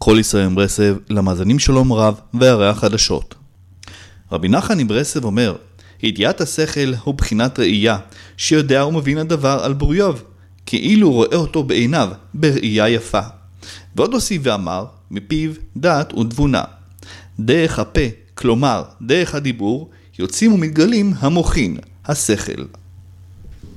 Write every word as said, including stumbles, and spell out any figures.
כל ישראל מברסלב, למאזינים שלום רב והריח חדשות. רבי נחמן מברסלב אומר, ידיעת השכל הוא בחינת ראייה, שיודע ומבין הדבר על בוריו, כאילו רואה אותו בעיניו, בראייה יפה. ועוד הוסיף ואמר, מפיו דעת ותבונה. דרך הפה, כלומר דרך הדיבור, יוצאים ומתגלים המוחין, השכל.